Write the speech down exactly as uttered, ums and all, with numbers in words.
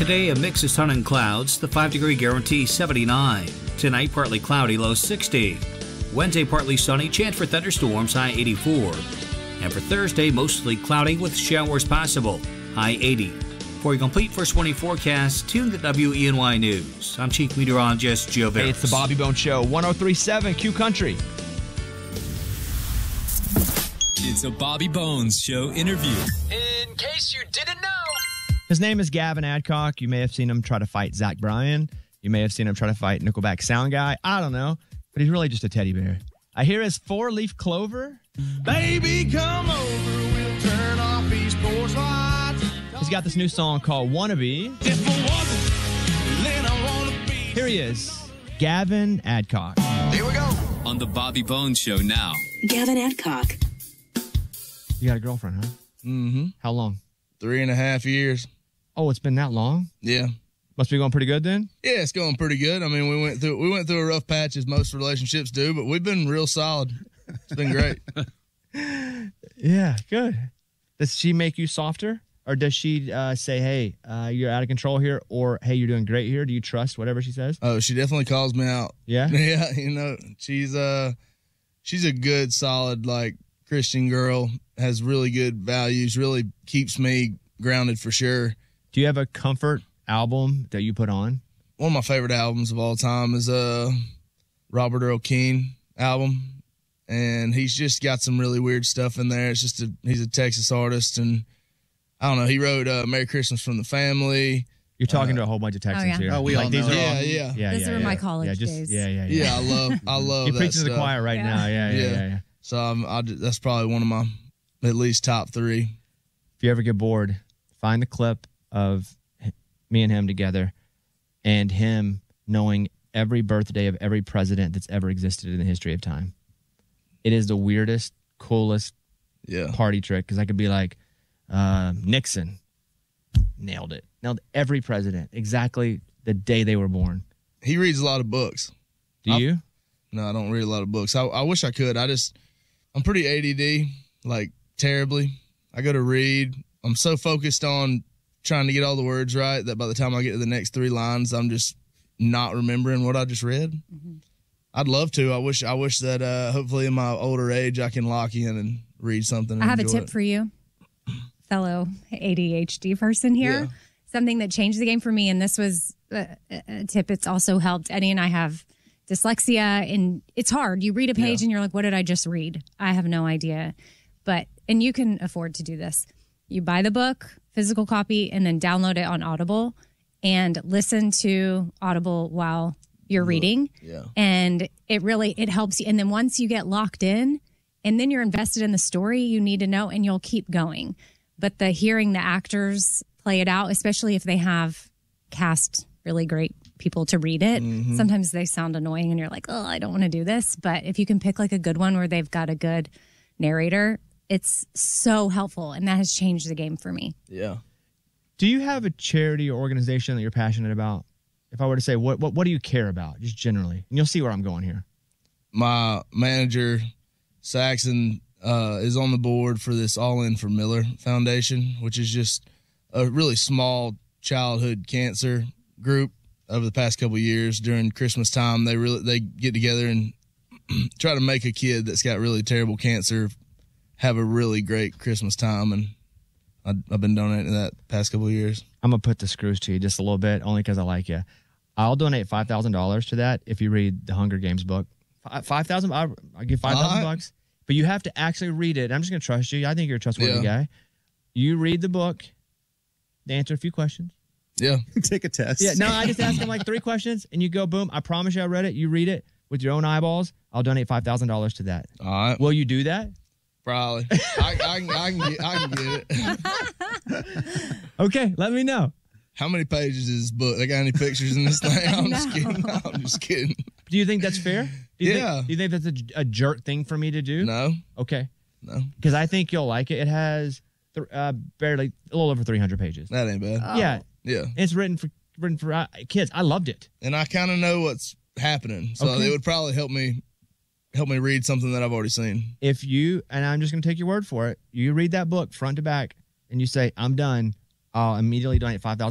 Today, a mix of sun and clouds, the five degree guarantee seventy-nine. Tonight, partly cloudy, low sixty. Wednesday, partly sunny, chance for thunderstorms, high eighty-four. And for Thursday, mostly cloudy with showers possible, high eighty. For a complete first twenty forecast, tune to W E N Y News. I'm Chief Meteorologist Joe Barris. Hey, it's the Bobby Bones Show, one oh three point seven Q Country. It's a Bobby Bones Show interview. In case you didn't know. His name is Gavin Adcock. You may have seen him try to fight Zach Bryan. You may have seen him try to fight Nickelback Sound Guy. I don't know. But he's really just a teddy bear. I hear his four-leaf clover. Baby, come over. We'll turn off these porch lights. He's got this new song called Wannabe. If I wasn't, then I wanna be. Here he is, Gavin Adcock. Here we go. On the Bobby Bones Show now. Gavin Adcock. You got a girlfriend, huh? Mm-hmm. How long? Three and a half years. Oh, it's been that long? Yeah. Must be going pretty good then? Yeah, it's going pretty good. I mean, we went through we went through a rough patch as most relationships do, but we've been real solid. It's been great. Yeah, good. Does she make you softer? Or does she uh, say, hey, uh, you're out of control here? Or, hey, you're doing great here? Do you trust whatever she says? Oh, she definitely calls me out. Yeah? Yeah, you know, she's uh she's a good, solid, like, Christian girl, has really good values, really keeps me grounded for sure. Do you have a comfort album that you put on? One of my favorite albums of all time is uh Robert Earl Keen album, and he's just got some really weird stuff in there. It's just a, he's a Texas artist, and I don't know. He wrote uh, "Merry Christmas from the Family." You're talking uh, to a whole bunch of Texans oh, yeah. here. Oh, we all these know. are Yeah, all, yeah, yeah. Those yeah, were yeah. my college yeah, just, days. Yeah, yeah, yeah. Yeah, I love, I love. You're that preaching to the stuff. choir right Yeah. now. Yeah, yeah, Yeah. yeah. yeah. So um, I, that's probably one of my at least top three. If you ever get bored, find the clip of me and him together and him knowing every birthday of every president that's ever existed in the history of time. It is the weirdest, coolest Yeah. party trick because I could be like, uh, Nixon. Nailed it. Nailed every president. Exactly the day they were born. He reads a lot of books. Do I- you? No, I don't read a lot of books. I, I wish I could. I just, I'm pretty A D D, like terribly. I go to read. I'm so focused on trying to get all the words right that by the time I get to the next three lines, I'm just not remembering what I just read. Mm-hmm. I'd love to. I wish. I wish that uh, hopefully in my older age I can lock in and read something. And I have a enjoy tip it. for you, fellow A D H D person here. Yeah. Something that changed the game for me, and this was a, a tip. It's also helped. Eddie and I have dyslexia, and it's hard. You read a page Yeah. and you're like, what did I just read? I have no idea. But, and you can afford to do this. You buy the book, physical copy, and then download it on Audible and listen to Audible while you're reading. Yeah. And it really, it helps you. And then once you get locked in and then you're invested in the story you need to know, and you'll keep going. But the hearing the actors play it out, especially if they have cast really great people to read it, Mm-hmm. sometimes they sound annoying and you're like, oh, I don't want to do this. But if you can pick like a good one where they've got a good narrator, it's so helpful. And that has changed the game for me. Yeah. Do you have a charity or organization that you're passionate about? If I were to say, what what, what do you care about, just generally? And you'll see where I'm going here. My manager, Saxon, uh, is on the board for this All In for Miller Foundation, which is just a really small childhood cancer group. Over the past couple of years during Christmas time, they really they get together and try to make a kid that's got really terrible cancer have a really great Christmas time, and I, I've been donating that the past couple of years. I'm going to put the screws to you just a little bit, only because I like you. I'll donate five thousand dollars to that if you read the Hunger Games book. five thousand dollars, I'll give five thousand dollars bucks. But you have to actually read it. I'm just going to trust you. I think you're a trustworthy Yeah. guy. You read the book, answer a few questions. Yeah. Take a test. Yeah, no, I just ask them like three questions, and you go, boom, I promise you I read it. You read it with your own eyeballs. I'll donate five thousand dollars to that. All right. Will you do that? Probably. I, I, can, I, can get, I can get it. Okay, let me know. How many pages is this book? They got any pictures in this thing? I'm just kidding. I'm just kidding. Do you think that's fair? Do you Yeah. Think, do you think that's a, a jerk thing for me to do? No. Okay. No. Because I think you'll like it. It has th- uh, barely a little over three hundred pages. That ain't bad. Oh. Yeah. Yeah. It's written for written for uh, kids. I loved it. And I kind of know what's happening, so Okay. it would probably help me help me read something that I've already seen. If you, and I'm just going to take your word for it, you read that book front to back and you say, I'm done, I'll immediately donate five thousand dollars